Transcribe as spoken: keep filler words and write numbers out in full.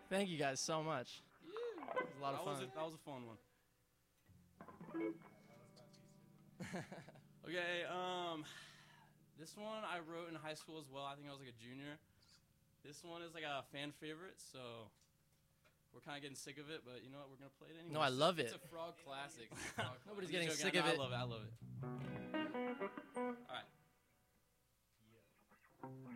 Thank you guys so much. Yeah. It was a lot of that fun. Was a, that was a fun one. Okay, um, this one I wrote in high school as well. I think I was like a junior. This one is like a fan favorite, so we're kind of getting sick of it, but you know what? We're going to play it anyway. No, I love It's it. a frog classic. It's a frog Nobody's classic. getting Joking. sick No, of I it. love it. I love it. All right.